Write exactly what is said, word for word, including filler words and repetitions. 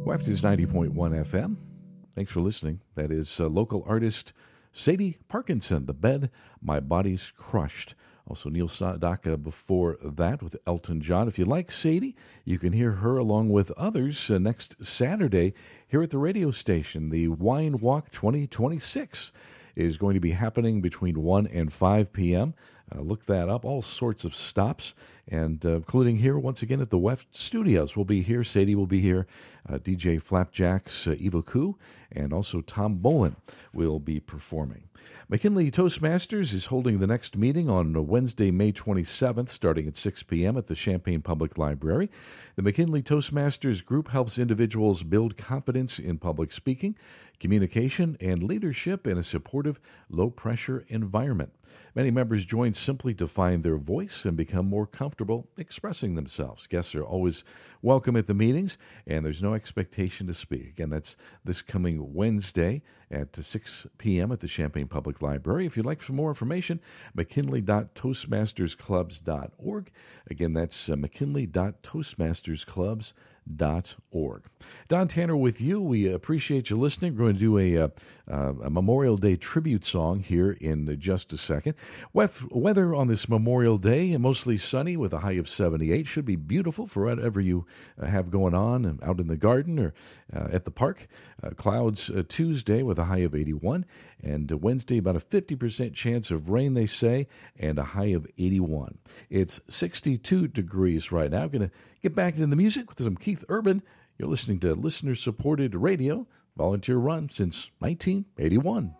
W E F T is ninety point one F M. Thanks for listening. That is uh, local artist Sadie Parkinson, The Bed, My Body's Crushed. Also Neil Sedaka before that with Elton John. If you like Sadie, you can hear her along with others uh, next Saturday here at the radio station. The Wine Walk twenty twenty-six is going to be happening between one and five p.m. Uh, look that up. All sorts of stops, and uh, including here once again at the W E F T Studios. We'll be here. Sadie will be here. Uh, D J Flapjacks, uh, Eva Koo, and also Tom Bolin will be performing. McKinley Toastmasters is holding the next meeting on Wednesday, May twenty-seventh, starting at six p.m. at the Champaign Public Library. The McKinley Toastmasters group helps individuals build confidence in public speaking, communication, and leadership in a supportive, low-pressure environment. Many members join simply to find their voice and become more comfortable expressing themselves. Guests are always welcome at the meetings, and there's no expectation to speak. Again, that's this coming Wednesday at six p.m. at the Champaign Public Library. If you'd like some more information, mckinley dot toastmasters clubs dot org. Again, that's uh, mckinley dot toastmasters clubs dot org. Don Tanner with you. We appreciate you listening. We're going to do a, uh, uh, a Memorial Day tribute song here in just a second. Weather on this Memorial Day, mostly sunny with a high of seventy-eight. Should be beautiful for whatever you uh, have going on out in the garden or uh, at the park. Uh, clouds uh, Tuesday with a high of eighty-one. And uh, Wednesday, about a fifty percent chance of rain, they say, and a high of eighty-one. It's sixty-two degrees right now. I'm going to get back into the music with some Keith Urban. You're listening to listener-supported radio, volunteer run since nineteen eighty-one.